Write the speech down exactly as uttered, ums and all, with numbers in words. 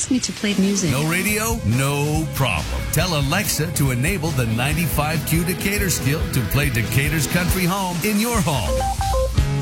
ask me to play music. No radio? No problem. Tell Alexa to enable the ninety-five Q Decatur skill to play Decatur's Country Home in your home.